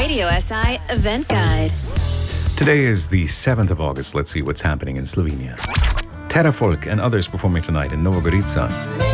Radio SI Event Guide. Today is the 7th of August. Let's see what's happening in Slovenia. Terra Folk and others performing tonight in Nova Gorica.